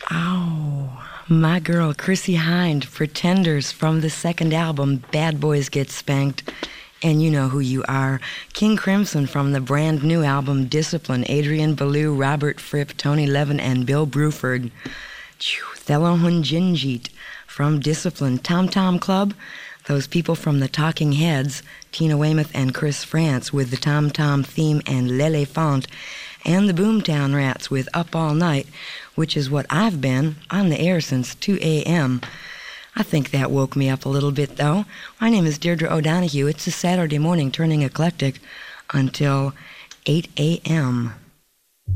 Ow. My girl, Chrissy Hind, Pretenders from the second album, Bad Boys Get Spanked. And you know who you are. King Crimson from the brand new album, Discipline, Adrian Belew, Robert Fripp, Tony Levin, and Bill Bruford. Thelahunjinjit from Discipline, Tom Tom Club, those people from the Talking Heads, Tina Weymouth and Chris France with the Tom Tom theme and L'Elephant, and the Boomtown Rats with Up All Night, which is what I've been on the air since 2 a.m. I think that woke me up a little bit, though. My name is Deirdre O'Donoghue. It's a Saturday morning turning eclectic until 8 a.m.